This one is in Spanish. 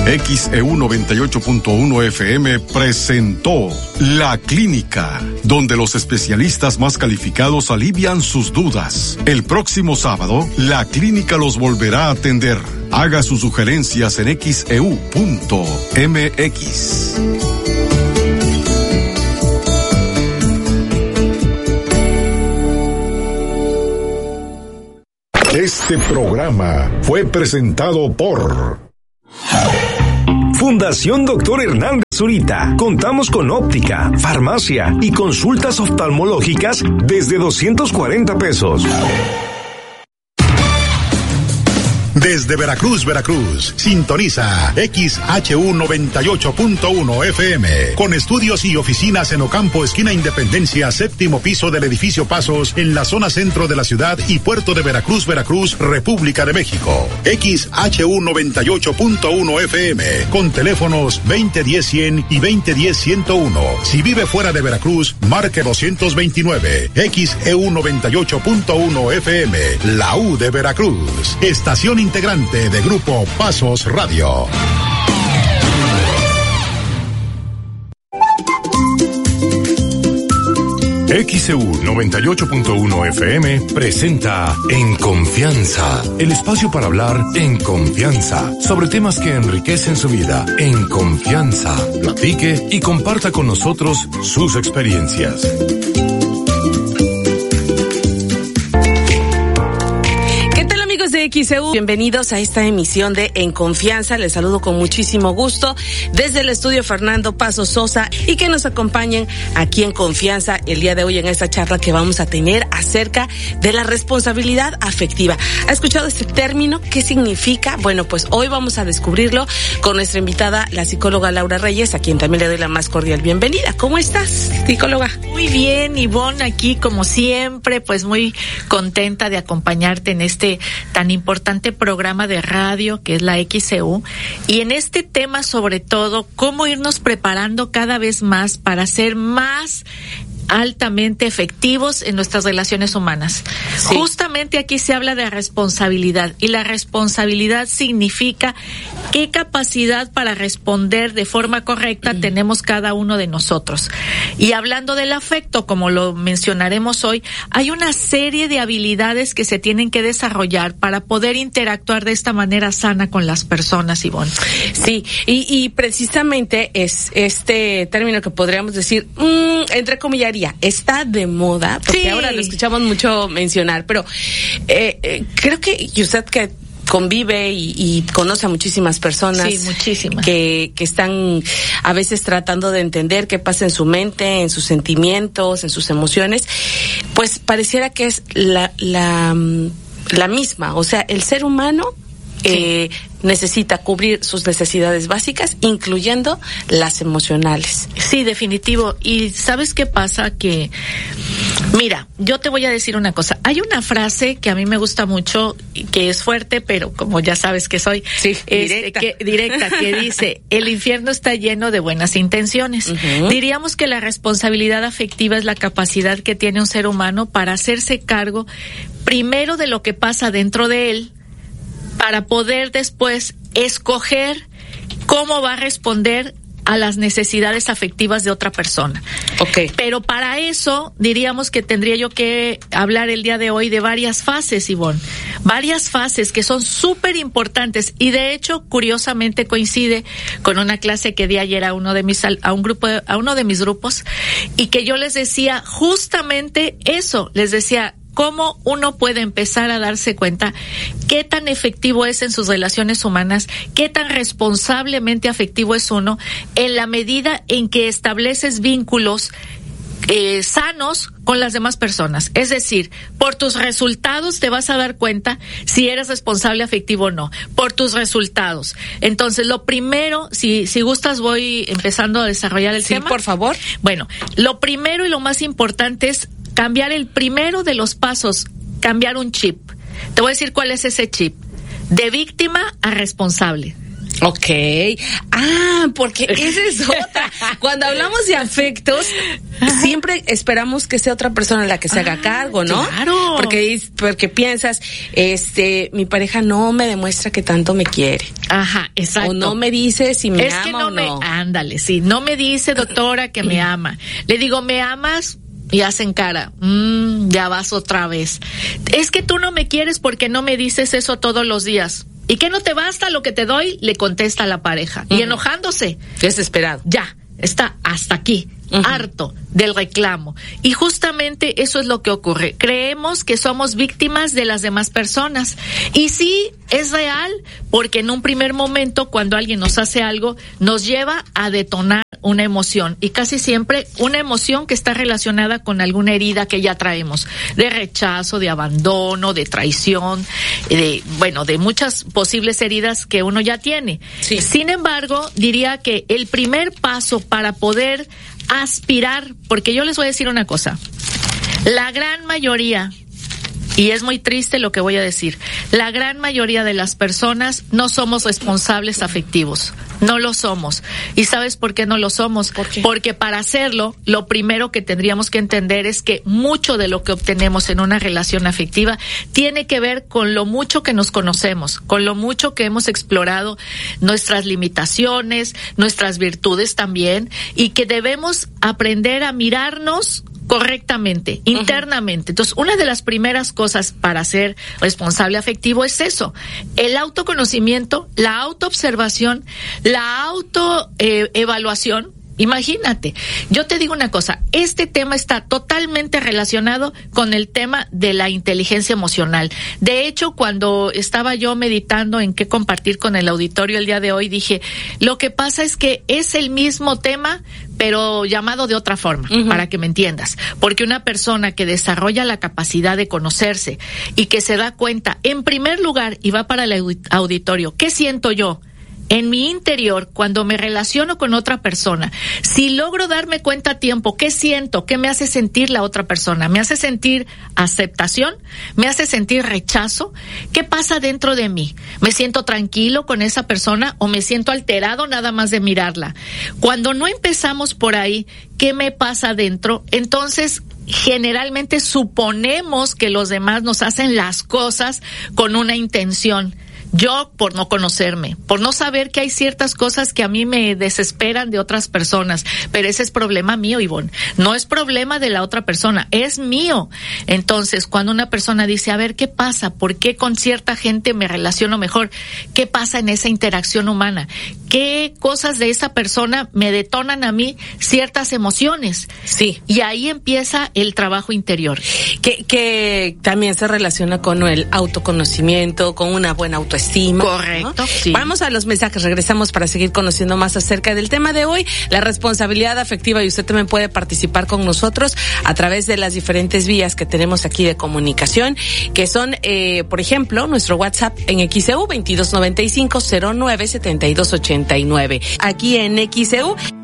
XEU 98.1 FM presentó La Clínica, donde los especialistas más calificados alivian sus dudas. El próximo sábado, La Clínica los volverá a atender. Haga sus sugerencias en XEU.mx. Este programa fue presentado por Fundación Dr. Hernández Zurita. Contamos con óptica, farmacia y consultas oftalmológicas desde 240 pesos. Desde Veracruz, sintoniza XHU 98.1 FM, con estudios y oficinas en Ocampo, esquina Independencia, séptimo piso del edificio Pasos, en la zona centro de la ciudad y puerto de Veracruz, República de México. XHU 98.1 FM, con teléfonos 2010-100 y 2010-101. Si vive fuera de Veracruz, marque 229. XEU 98.1 FM, la U de Veracruz. Estación integrante de Grupo Pasos Radio. XEU 98.1 FM presenta En Confianza, el espacio para hablar en confianza sobre temas que enriquecen su vida. En confianza, platique y comparta con nosotros sus experiencias. De XEU, bienvenidos a esta emisión de En Confianza. Les saludo con muchísimo gusto desde el estudio Fernando Pasos Sosa y que nos acompañen aquí en Confianza el día de hoy en esta charla que vamos a tener acerca de la responsabilidad afectiva. ¿Ha escuchado este término? ¿Qué significa? Bueno, pues hoy vamos a descubrirlo con nuestra invitada, la psicóloga Laura Reyes, a quien también le doy la más cordial bienvenida. ¿Cómo estás, psicóloga? Muy bien, Ivonne, aquí como siempre, pues muy contenta de acompañarte en este tan importante programa de radio que es la XEU, y en este tema sobre todo, cómo irnos preparando cada vez más para ser más altamente efectivos en nuestras relaciones humanas. Sí. Justamente aquí se habla de responsabilidad, y la responsabilidad significa qué capacidad para responder de forma correcta tenemos cada uno de nosotros. Y hablando del afecto, como lo mencionaremos hoy, hay una serie de habilidades que se tienen que desarrollar para poder interactuar de esta manera sana con las personas, Ivonne. Sí, y precisamente es este término que podríamos decir, entre comillas, está de moda, porque sí, ahora lo escuchamos mucho mencionar, pero creo que usted que convive y conoce a muchísimas personas, sí, muchísimas, que están a veces tratando de entender qué pasa en su mente, en sus sentimientos, en sus emociones, pues pareciera que es la misma, o sea, el ser humano sí, necesita cubrir sus necesidades básicas, incluyendo las emocionales. Sí, definitivo. Y ¿sabes qué pasa? Que, mira, yo te voy a decir una cosa. Hay una frase que a mí me gusta mucho, que es fuerte, pero como ya sabes que soy, sí, directa, que dice, el infierno está lleno de buenas intenciones. Uh-huh. Diríamos que la responsabilidad afectiva es la capacidad que tiene un ser humano para hacerse cargo primero de lo que pasa dentro de él, para poder después escoger cómo va a responder a las necesidades afectivas de otra persona. Okay. Pero para eso diríamos que tendría yo que hablar el día de hoy de varias fases, Ivonne. Varias fases que son súper importantes, y de hecho, curiosamente coincide con una clase que di ayer a uno de mis grupos, y que yo les decía justamente eso, les decía, cómo uno puede empezar a darse cuenta qué tan efectivo es en sus relaciones humanas, qué tan responsablemente afectivo es uno, en la medida en que estableces vínculos sanos con las demás personas. Es decir, por tus resultados te vas a dar cuenta si eres responsable afectivo o no, por tus resultados. Entonces, lo primero, si gustas, voy empezando a desarrollar el tema. Sí, por favor. Bueno, lo primero y lo más importante es cambiar el primero de los pasos, cambiar un chip. Te voy a decir cuál es ese chip. De víctima a responsable. Ok. Porque esa es otra. Cuando hablamos de afectos, siempre esperamos que sea otra persona la que se haga cargo, ¿no? Claro. Porque piensas, mi pareja no me demuestra que tanto me quiere. Ajá, exacto. O no me dice si me ama que o no. Ándale, sí. No me dice, doctora, que me ama. Le digo, ¿me amas? Y hacen cara, ya vas otra vez. Es que tú no me quieres porque no me dices eso todos los días. ¿Y qué no te basta lo que te doy? Le contesta la pareja. Y enojándose. Desesperado. Ya, está hasta aquí. Harto del reclamo. Y justamente eso es lo que ocurre. Creemos que somos víctimas de las demás personas. Y sí, es real, porque en un primer momento, cuando alguien nos hace algo, nos lleva a detonar una emoción. Y casi siempre una emoción que está relacionada con alguna herida que ya traemos. De rechazo, de abandono, de traición, de muchas posibles heridas que uno ya tiene. Sí. Sin embargo, diría que el primer paso para poder aspirar, porque yo les voy a decir una cosa, la gran mayoría, y es muy triste lo que voy a decir, la gran mayoría de las personas no somos responsables afectivos, no lo somos. ¿Y sabes por qué no lo somos? ¿Por qué? Porque para hacerlo, lo primero que tendríamos que entender es que mucho de lo que obtenemos en una relación afectiva tiene que ver con lo mucho que nos conocemos, con lo mucho que hemos explorado nuestras limitaciones, nuestras virtudes también, y que debemos aprender a mirarnos correctamente, internamente. Entonces, una de las primeras cosas para ser responsable afectivo es eso, el autoconocimiento, la autoobservación, la autoevaluación. Imagínate, yo te digo una cosa, este tema está totalmente relacionado con el tema de la inteligencia emocional. De hecho, cuando estaba yo meditando en qué compartir con el auditorio el día de hoy, dije, lo que pasa es que es el mismo tema, pero llamado de otra forma, para que me entiendas. Porque una persona que desarrolla la capacidad de conocerse y que se da cuenta, en primer lugar, y va para el auditorio, ¿qué siento yo? En mi interior, cuando me relaciono con otra persona, si logro darme cuenta a tiempo, ¿qué siento? ¿Qué me hace sentir la otra persona? ¿Me hace sentir aceptación? ¿Me hace sentir rechazo? ¿Qué pasa dentro de mí? ¿Me siento tranquilo con esa persona o me siento alterado nada más de mirarla? Cuando no empezamos por ahí, ¿qué me pasa dentro? Entonces, generalmente suponemos que los demás nos hacen las cosas con una intención. Yo, por no conocerme, por no saber que hay ciertas cosas que a mí me desesperan de otras personas, pero ese es problema mío, Ivonne. No es problema de la otra persona, es mío. Entonces, cuando una persona dice, a ver, ¿qué pasa? ¿Por qué con cierta gente me relaciono mejor? ¿Qué pasa en esa interacción humana? ¿Qué cosas de esa persona me detonan a mí ciertas emociones? Sí. Y ahí empieza el trabajo interior. Que también se relaciona con el autoconocimiento, con una buena autoestima. Correcto, ¿no? sí. Vamos a los mensajes, regresamos para seguir conociendo más acerca del tema de hoy, la responsabilidad afectiva, y usted también puede participar con nosotros a través de las diferentes vías que tenemos aquí de comunicación, que son, por ejemplo, nuestro WhatsApp en XEU 2295-097289. Aquí en XEU